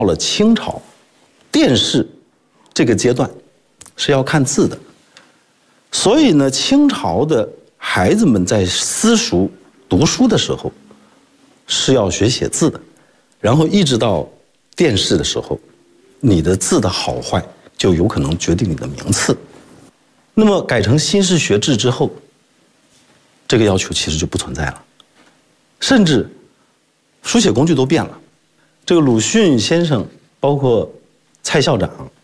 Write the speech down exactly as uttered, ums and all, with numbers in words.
到了清朝，殿试这个阶段是要看字的，所以呢，清朝的孩子们在私塾读书的时候是要学写字的，然后一直到殿试的时候，你的字的好坏就有可能决定你的名次。那么改成新式学制之后，这个要求其实就不存在了，甚至书写工具都变了。这个鲁迅先生，包括蔡校长